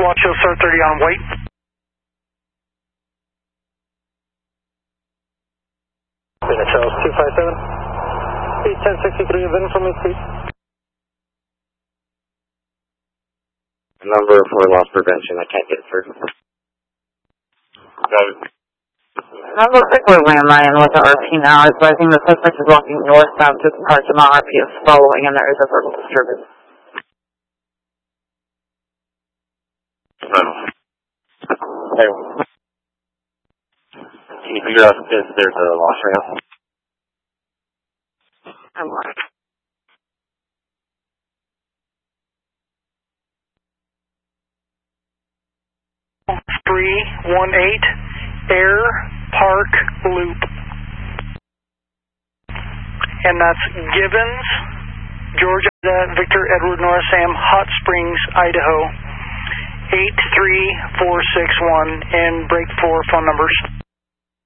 Launch Hill Star 30 on white. Charles 257. Speed 1063, wind from me, speed. Number for loss prevention, I can't get through. Got it. That looks like we're landline with the RP now. Advising the suspect is walking northbound to the Parchment. RP is following, and there is a verbal disturbance. Hey, can you figure out if there's a loss right now? I'm right. 318 Air Park Loop. And that's Gibbons, Georgia, Victor, Edward, North Sam, Hot Springs, Idaho. 83461 and break 4 phone numbers.